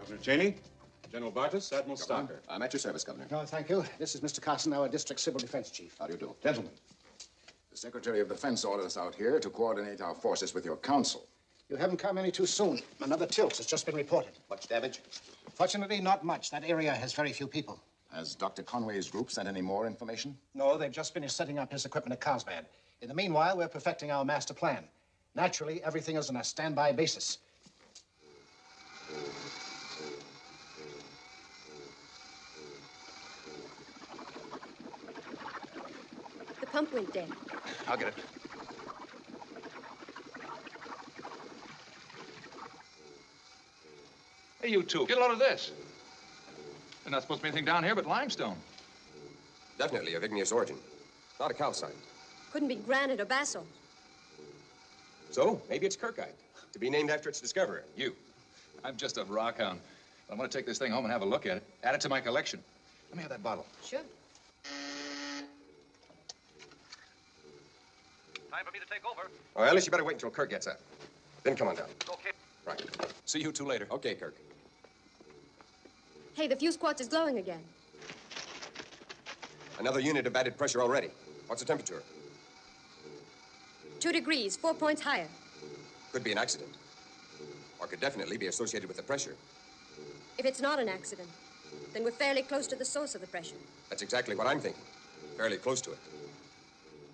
Governor Cheney, General Bartas, Admiral Stocker. I'm at your service, Governor. No, thank you. This is Mr. Carson, our District Civil Defense Chief. How do you do? Gentlemen. The Secretary of Defense ordered us out here to coordinate our forces with your council. You haven't come any too soon. Another tilt has just been reported. Much damage? Fortunately, not much. That area has very few people. Has Dr. Conway's group sent any more information? No, they've just finished setting up his equipment at Carlsbad. In the meanwhile, we're perfecting our master plan. Naturally, everything is on a standby basis. The pump went dead. I'll get it. Hey, you two, get a load of this. There's not supposed to be anything down here but limestone. Definitely of igneous origin. Not a calcite. Couldn't be granite or basalt. So, maybe it's Kirkite. To be named after its discoverer, you. I'm just a rockhound. I'm going to take this thing home and have a look at it. Add it to my collection. Let me have that bottle. Sure. Time for me to take over. Well, Alice, you better wait until Kirk gets up. Then come on down. Okay. Right. See you two later. Okay, Kirk. Hey, the fuse quartz is glowing again. Another unit of added pressure already. What's the temperature? 2 degrees, 4 points higher. Could be an accident. Or could definitely be associated with the pressure. If it's not an accident, then we're fairly close to the source of the pressure. That's exactly what I'm thinking. Fairly close to it.